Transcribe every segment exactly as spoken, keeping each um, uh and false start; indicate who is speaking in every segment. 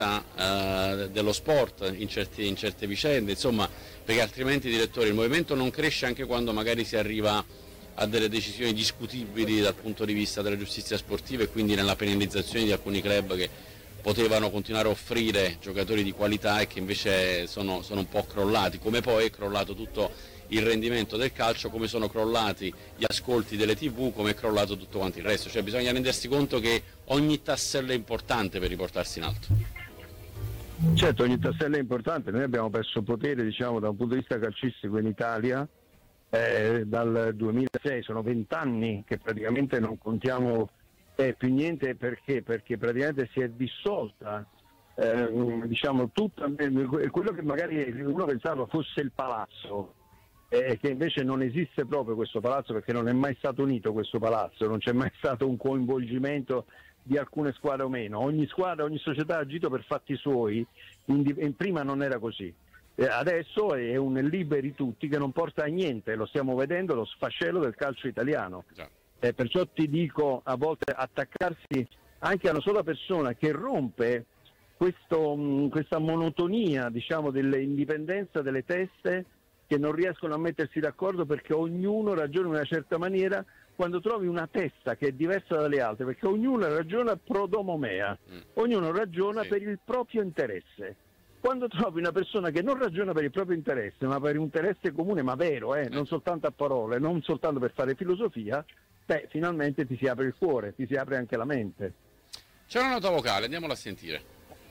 Speaker 1: uh, dello sport in, certi, in certe vicende, insomma, perché altrimenti, direttore, il movimento non cresce anche quando magari si arriva a delle decisioni discutibili dal punto di vista della giustizia sportiva e quindi nella penalizzazione di alcuni club che potevano continuare a offrire giocatori di qualità e che invece sono, sono un po' crollati, come poi è crollato tutto il rendimento del calcio, come sono crollati gli ascolti delle tivù, come è crollato tutto quanto il resto, cioè bisogna rendersi conto che ogni tassello è importante per riportarsi in alto.
Speaker 2: Certo, ogni tassello è importante, noi abbiamo perso potere, diciamo, da un punto di vista calcistico in Italia eh, dal duemilasei, sono vent'anni che praticamente non contiamo eh, più niente, perché? Perché praticamente si è dissolta eh, diciamo tutto quello che magari uno pensava fosse il palazzo, eh, che invece non esiste proprio questo palazzo, perché non è mai stato unito questo palazzo, non c'è mai stato un coinvolgimento di alcune squadre o meno, ogni squadra, ogni società ha agito per fatti suoi, in, prima non era così, eh, adesso è un liberi tutti che non porta a niente, lo stiamo vedendo, lo sfascello del calcio italiano, eh, perciò ti dico, a volte attaccarsi anche a una sola persona che rompe questo, mh, questa monotonia, diciamo, dell'indipendenza delle teste che non riescono a mettersi d'accordo perché ognuno ragiona in una certa maniera, quando trovi una testa che è diversa dalle altre, perché ognuno ragiona pro domo mea, mm. ognuno ragiona sì. per il proprio interesse. Quando trovi una persona che non ragiona per il proprio interesse, ma per un interesse comune, ma vero, eh, non soltanto a parole, non soltanto per fare filosofia, beh, finalmente ti si apre il cuore, ti si apre anche la mente.
Speaker 1: C'è una nota vocale, andiamola a sentire.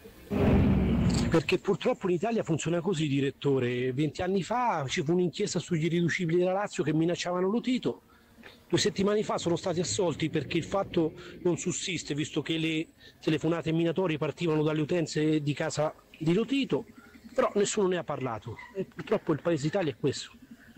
Speaker 3: Perché purtroppo in Italia funziona così, direttore. Venti anni fa ci fu un'inchiesta sugli irriducibili della Lazio che minacciavano Lotito. Due settimane fa sono stati assolti perché il fatto non sussiste, visto che le telefonate minatorie partivano dalle utenze di casa di Lotito, però nessuno ne ha parlato e purtroppo il paese Italia è questo.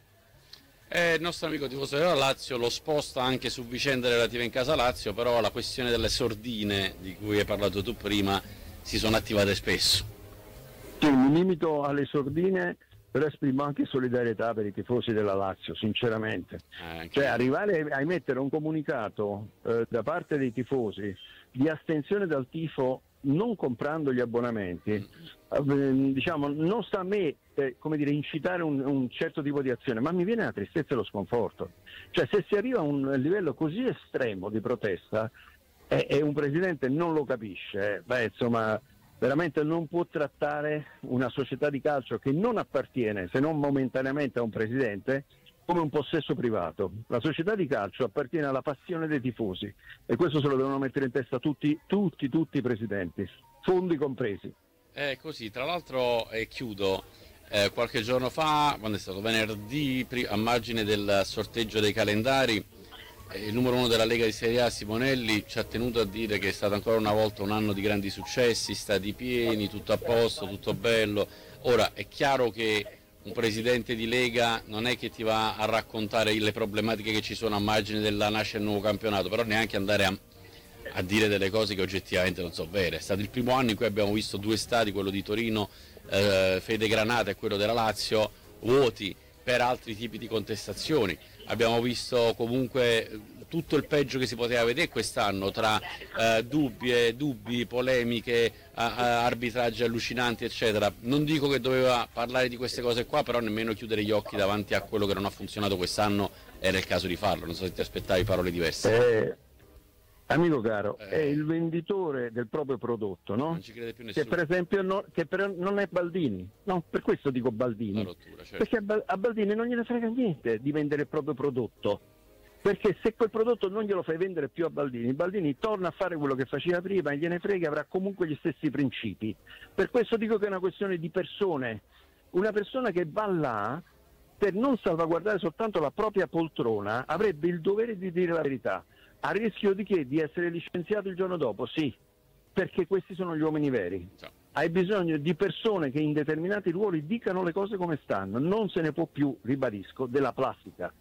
Speaker 1: Eh, il nostro amico tifoso della Lazio lo sposta anche su vicende relative in casa Lazio, però la questione delle sordine di cui hai parlato tu prima si sono attivate spesso.
Speaker 2: Sì, mi limito alle sordine, però esprimo anche solidarietà per i tifosi della Lazio, sinceramente. Eh, cioè arrivare a emettere un comunicato eh, da parte dei tifosi di astensione dal tifo non comprando gli abbonamenti, eh, diciamo, non sta a me eh, come dire, incitare un, un certo tipo di azione, ma mi viene la tristezza e lo sconforto. Cioè se si arriva a un livello così estremo di protesta eh, e un presidente non lo capisce, eh, beh, insomma, veramente non può trattare una società di calcio che non appartiene, se non momentaneamente, a un presidente, come un possesso privato. La società di calcio appartiene alla passione dei tifosi e questo se lo devono mettere in testa tutti, tutti, tutti i presidenti, fondi compresi.
Speaker 1: È così, tra l'altro, e eh, chiudo, eh, qualche giorno fa, quando è stato venerdì, a margine del sorteggio dei calendari, il numero uno della Lega di Serie A, Simonelli, ci ha tenuto a dire che è stato ancora una volta un anno di grandi successi, stadi pieni, tutto a posto, tutto bello. Ora è chiaro che un presidente di Lega non è che ti va a raccontare le problematiche che ci sono a margine della nascita del nuovo campionato, però neanche andare a, a dire delle cose che oggettivamente non so vere. È stato il primo anno in cui abbiamo visto due stadi, quello di Torino, eh, Fede Granata, e quello della Lazio, vuoti per altri tipi di contestazioni. Abbiamo visto comunque tutto il peggio che si poteva vedere quest'anno, tra eh, dubbi, e dubbi, polemiche, eh, arbitraggi allucinanti, eccetera. Non dico che doveva parlare di queste cose qua, però nemmeno chiudere gli occhi davanti a quello che non ha funzionato quest'anno era il caso di farlo. Non so se ti aspettavi parole diverse.
Speaker 2: Eh, amico caro, eh, è il venditore del proprio prodotto, no?
Speaker 1: Non ci crede più nessuno.
Speaker 2: Che per esempio no, che per, non è Baldini, no? Per questo dico Baldini.
Speaker 1: Rottura, certo.
Speaker 2: Perché a, a Baldini non gliene frega niente di vendere il proprio prodotto. Perché se quel prodotto non glielo fai vendere più a Baldini, Baldini torna a fare quello che faceva prima e gliene frega, avrà comunque gli stessi principi. Per questo dico che è una questione di persone. Una persona che va là per non salvaguardare soltanto la propria poltrona avrebbe il dovere di dire la verità. A rischio di che? Di essere licenziato il giorno dopo? Sì, perché questi sono gli uomini veri. Hai bisogno di persone che in determinati ruoli dicano le cose come stanno. Non se ne può più, ribadisco, della plastica.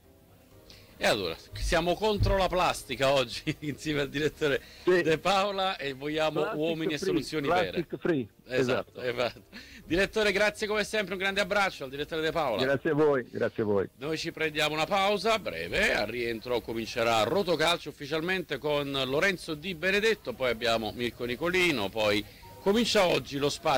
Speaker 1: E allora, siamo contro la plastica oggi insieme al direttore sì. De Paola e vogliamo plastic uomini free, e soluzioni
Speaker 2: plastic
Speaker 1: vere.
Speaker 2: Free.
Speaker 1: Esatto, esatto. esatto. Direttore, grazie come sempre, un grande abbraccio al direttore De Paola.
Speaker 2: Grazie a voi, grazie a voi.
Speaker 1: Noi ci prendiamo una pausa breve, al rientro comincerà Rotocalcio ufficialmente con Lorenzo Di Benedetto, poi abbiamo Mirko Nicolino, poi Comincia oggi lo spazio